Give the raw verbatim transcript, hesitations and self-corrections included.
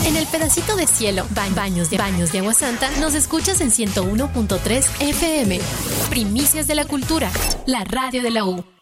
En el pedacito de cielo, ba- baños de baños de Agua Santa, nos escuchas en ciento uno punto tres F M. Primicias de la cultura, la radio de la U.